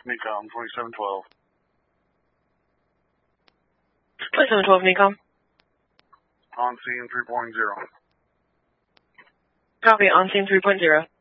NECOM 2712. 2712 NECOM. On scene 3.0. Copy, on scene 3.0.